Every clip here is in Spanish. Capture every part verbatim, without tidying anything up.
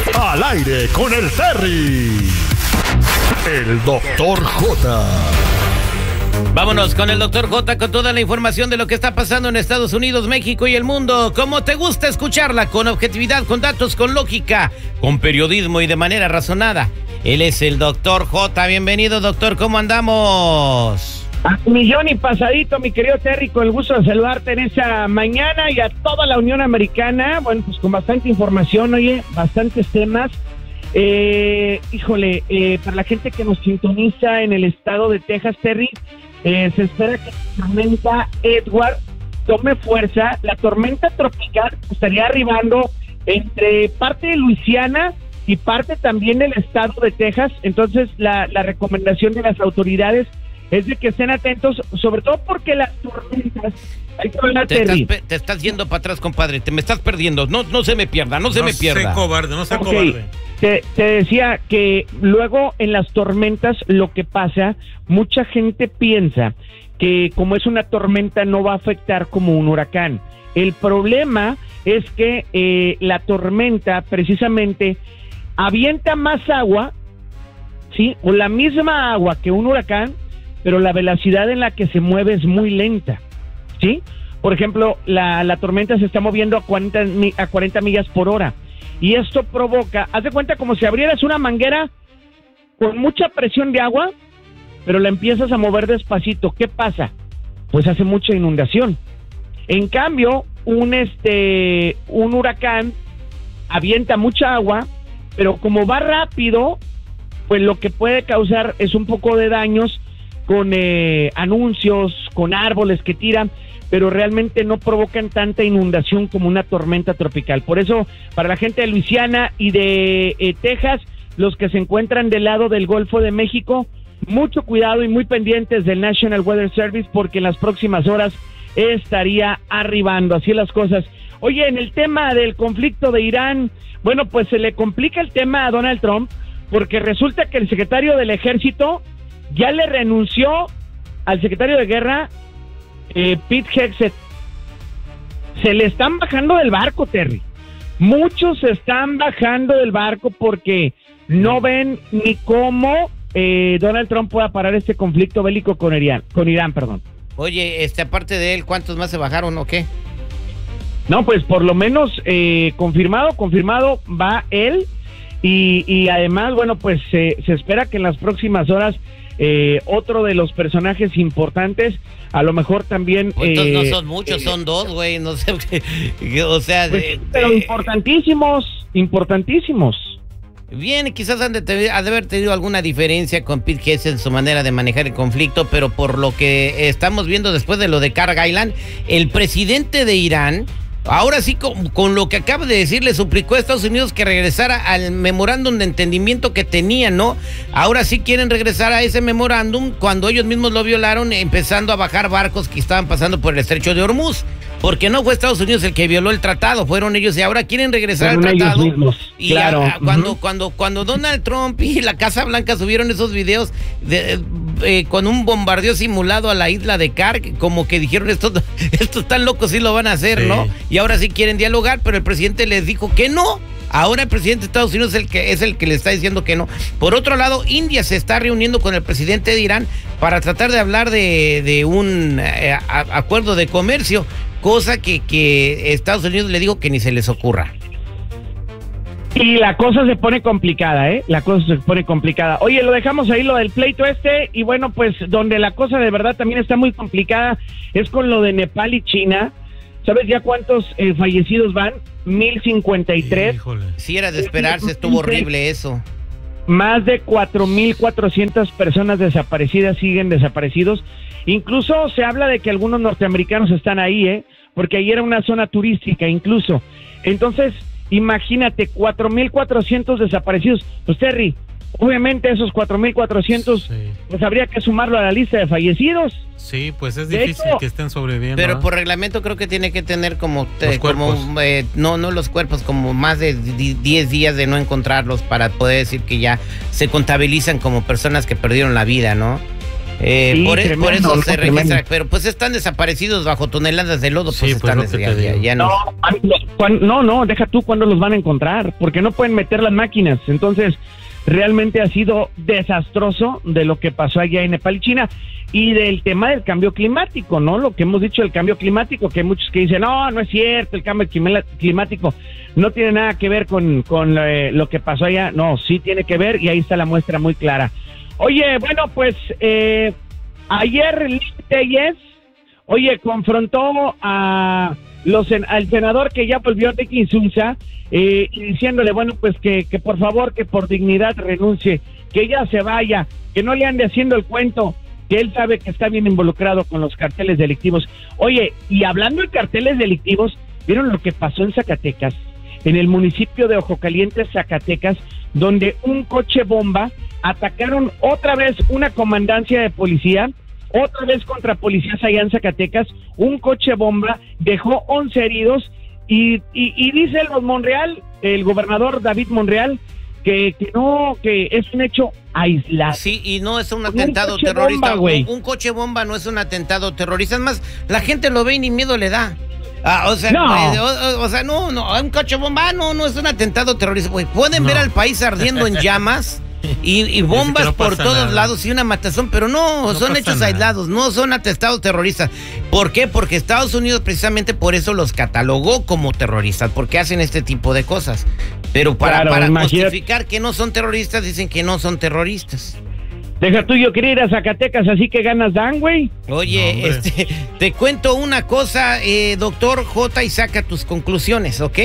Al aire con el Terry. El doctor J. Vámonos con el doctor J con toda la información de lo que está pasando en Estados Unidos, México y el mundo. Como te gusta escucharla, con objetividad, con datos, con lógica, con periodismo y de manera razonada. Él es el doctor J. Bienvenido, doctor. ¿Cómo andamos? A un millón y pasadito, mi querido Terry, con el gusto de saludarte en esa mañana y a toda la Unión Americana. Bueno, pues con bastante información, oye, bastantes temas. Eh, híjole, eh, para la gente que nos sintoniza en el estado de Texas, Terry, eh, se espera que la tormenta Edward tome fuerza. La tormenta tropical estaría arribando entre parte de Luisiana y parte también del estado de Texas. Entonces, la, la recomendación de las autoridades es de que estén atentos, sobre todo porque las tormentas... Ahí te, van a te, estás, te estás yendo para atrás, compadre, te me estás perdiendo, no, no se me pierda, no se no me pierda. No sea cobarde, no sea okay. cobarde. Te, te decía que luego en las tormentas lo que pasa, mucha gente piensa que como es una tormenta no va a afectar como un huracán. El problema es que eh, la tormenta precisamente avienta más agua, ¿sí? O la misma agua que un huracán, pero la velocidad en la que se mueve es muy lenta, ¿sí? Por ejemplo, la, la tormenta se está moviendo a cuarenta, a cuarenta millas por hora, y esto provoca, haz de cuenta como si abrieras una manguera con mucha presión de agua, pero la empiezas a mover despacito. ¿Qué pasa? Pues hace mucha inundación. En cambio, un, este, un huracán avienta mucha agua, pero como va rápido, pues lo que puede causar es un poco de daños con eh, anuncios, con árboles que tiran, pero realmente no provocan tanta inundación como una tormenta tropical. Por eso, para la gente de Luisiana y de eh, Texas, los que se encuentran del lado del Golfo de México, mucho cuidado y muy pendientes del National Weather Service, porque en las próximas horas estaría arribando. Así las cosas. Oye, en el tema del conflicto de Irán, bueno, pues se le complica el tema a Donald Trump, porque resulta que el secretario del Ejército ya le renunció al secretario de Guerra, eh, Pete Hegseth. Se le están bajando del barco, Terry. Muchos se están bajando del barco porque no ven ni cómo eh, Donald Trump pueda parar este conflicto bélico con Irán, con Irán, perdón. Oye, este, aparte de él, ¿cuántos más se bajaron o qué? No, pues por lo menos eh, confirmado, confirmado va él. Y, y además, bueno, pues eh, se espera que en las próximas horas eh, otro de los personajes importantes, a lo mejor también... Estos eh, no son muchos, eh, son dos, güey, no sé, o sea... Pues, de, pero de, importantísimos, importantísimos. Bien, quizás han de, te, ha de haber tenido alguna diferencia con Pete Hegseth en su manera de manejar el conflicto, pero por lo que estamos viendo después de lo de Carl Gillan, el presidente de Irán... Ahora sí, con, con lo que acaba de decir, le suplicó a Estados Unidos que regresara al memorándum de entendimiento que tenían, ¿no? Ahora sí quieren regresar a ese memorándum cuando ellos mismos lo violaron, empezando a bajar barcos que estaban pasando por el estrecho de Hormuz. Porque no fue Estados Unidos el que violó el tratado, fueron ellos, y ahora quieren regresar Fueron al tratado. ellos mismos, y claro. a, a, cuando, uh-huh. cuando, cuando Donald Trump y la Casa Blanca subieron esos videos de, eh, con un bombardeo simulado a la isla de Kar, como que dijeron, estos, estos tan locos sí lo van a hacer, sí. ¿no? Y ahora sí quieren dialogar, pero el presidente les dijo que no. Ahora el presidente de Estados Unidos es el que es el que le está diciendo que no. Por otro lado, India se está reuniendo con el presidente de Irán para tratar de hablar de, de un eh, a, acuerdo de comercio, cosa que, que Estados Unidos le dijo que ni se les ocurra. Y la cosa se pone complicada, ¿eh? La cosa se pone complicada. Oye, lo dejamos ahí, lo del pleito este, y bueno, pues donde la cosa de verdad también está muy complicada es con lo de Nepal y China. ¿Sabes ya cuántos eh, fallecidos van? mil cincuenta y tres. Híjole. Sí, era de esperarse, estuvo horrible eso. Más de cuatro mil cuatrocientas personas desaparecidas, siguen desaparecidos. Incluso se habla de que algunos norteamericanos están ahí, ¿eh? Porque ahí era una zona turística incluso. Entonces, imagínate, cuatro mil cuatrocientos desaparecidos. Pues Terry, obviamente esos cuatro mil cuatrocientos, sí. Pues habría que sumarlo a la lista de fallecidos. Sí, pues es De difícil hecho, que estén sobreviviendo. Pero ¿eh? por reglamento creo que tiene que tener como, Los eh, como cuerpos. eh, no, no los cuerpos, como más de diez días de no encontrarlos para poder decir que ya se contabilizan como personas que perdieron la vida, ¿no? Eh, Sí, por, tremendo, por eso no, se tremendo. registra, pero pues están desaparecidos bajo toneladas de lodo, pues Sí, pues, están lo que ya, te ya- digo. ya no. No, cuan- no, no, deja tú cuándo los van a encontrar, porque no pueden meter las máquinas. Entonces, realmente ha sido desastroso de lo que pasó allá en Nepal y China y del tema del cambio climático, ¿no? Lo que hemos dicho del cambio climático, que hay muchos que dicen, no, no es cierto, el cambio clima- climático no tiene nada que ver con, con eh, lo que pasó allá. No, sí tiene que ver y ahí está la muestra muy clara. Oye, bueno, pues eh, ayer Lili Telles, oye, confrontó a los sen- al senador que ya volvió de Insulza, eh, y diciéndole, bueno, pues que, que por favor, que por dignidad renuncie, que ya se vaya, que no le ande haciendo el cuento, que él sabe que está bien involucrado con los carteles delictivos. Oye, y hablando de carteles delictivos, ¿vieron lo que pasó en Zacatecas? En el municipio de Ojo Caliente, Zacatecas, donde un coche bomba atacaron otra vez una comandancia de policía, otra vez contra policías allá en Zacatecas, un coche bomba dejó once heridos y, y, y dice el Monreal, el gobernador David Monreal, que, que no, que es un hecho aislado. Sí, y no es un Un atentado coche terrorista. bomba, güey. un, un coche bomba no es un atentado terrorista. Es más, la gente lo ve y ni miedo le da. Ah, o sea, No. eh, o, o- o sea, no, no, un coche bomba, no, no es un atentado terrorista. Güey, pueden No. ver al país ardiendo en llamas y, y bombas no por pasa todos nada. lados y una matazón, pero no, No son pasa hechos nada. aislados, no son atentados terroristas. ¿Por qué? Porque Estados Unidos precisamente por eso los catalogó como terroristas, porque hacen este tipo de cosas. Pero para, Claro, para imagínate. justificar que no son terroristas, dicen que no son terroristas. Deja tú, yo quería ir a Zacatecas, así que ganas dan, güey. Oye, No, hombre. este, te cuento una cosa, eh, doctor J, y saca tus conclusiones, ¿ok?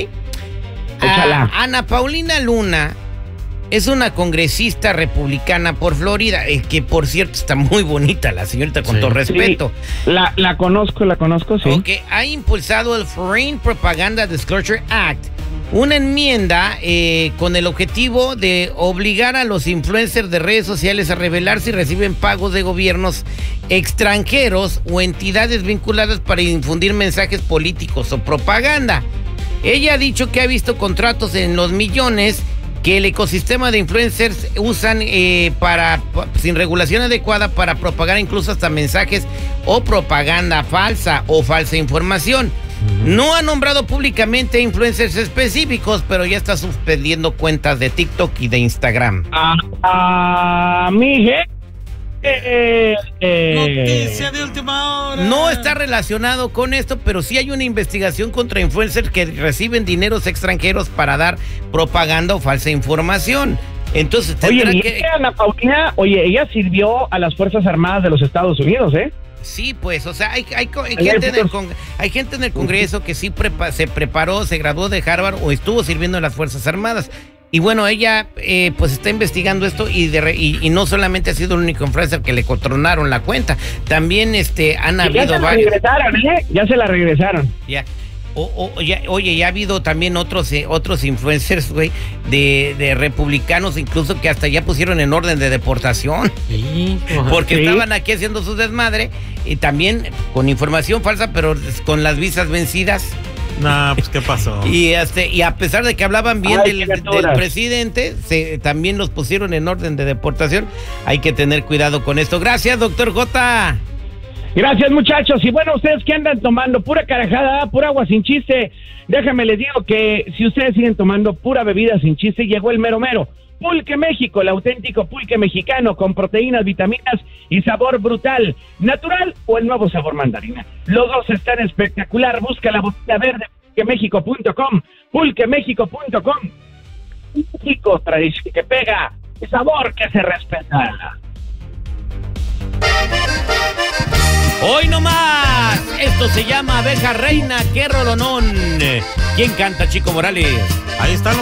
Échala. Ah, Ana Paulina Luna es una congresista republicana por Florida, eh, que por cierto está muy bonita la señorita, con Sí. todo respeto. Sí, la, la conozco, la conozco, sí. Ok, ha impulsado el Foreign Propaganda Disclosure Act, una enmienda eh, con el objetivo de obligar a los influencers de redes sociales a revelar si reciben pagos de gobiernos extranjeros o entidades vinculadas para difundir mensajes políticos o propaganda. Ella ha dicho que ha visto contratos en los millones que el ecosistema de influencers usan eh, para pa- sin regulación adecuada para propagar incluso hasta mensajes o propaganda falsa o falsa información. No ha nombrado públicamente influencers específicos, pero ya está suspendiendo cuentas de TikTok y de Instagram. A, a mi je- eh, eh, Noticia de última hora. No está relacionado con esto, pero sí hay una investigación contra influencers que reciben dineros extranjeros para dar propaganda o falsa información. Entonces Oye, tendrá y que... ella, Ana Paulina, oye, ella sirvió a las Fuerzas Armadas de los Estados Unidos, ¿eh? Sí, pues, o sea, hay, hay, co- hay Allá gente, hay en el pocos- con- hay gente en el Congreso que sí prepa- se preparó, se graduó de Harvard o estuvo sirviendo en las Fuerzas Armadas. Y bueno, ella eh, pues está investigando esto y, de re- y, y no solamente ha sido el único influencer que le contronaron la cuenta, también este han Y ya habido se la varios. regresaron, ¿eh? Ya se la regresaron. Ya. O- o- ya- oye, ya ha habido también otros eh, otros influencers, güey, de, de republicanos incluso que hasta ya pusieron en orden de deportación. Sí, Porque Sí. estaban aquí haciendo su desmadre y también con información falsa, pero con las visas vencidas. Nah, pues, ¿qué pasó? Y este y a pesar de que hablaban bien Ay, del, criaturas. del presidente, se, también los pusieron en orden de deportación. Hay que tener cuidado con esto. Gracias, doctor J. Gracias, muchachos. Y bueno, ustedes que andan tomando pura carajada, pura agua sin chiste, déjame les digo que si ustedes siguen tomando pura bebida sin chiste, llegó el mero mero. Pulque México, el auténtico pulque mexicano con proteínas, vitaminas y sabor brutal, natural o el nuevo sabor mandarina. Los dos están espectacular. Busca la botella verde pulque méxico punto com, pulque méxico punto com. México, tradición que pega, y sabor que se respeta. Hoy no más. Esto se llama Abeja Reina. ¡Qué rolonón! ¿Quién canta, Chico Morales? Ahí están los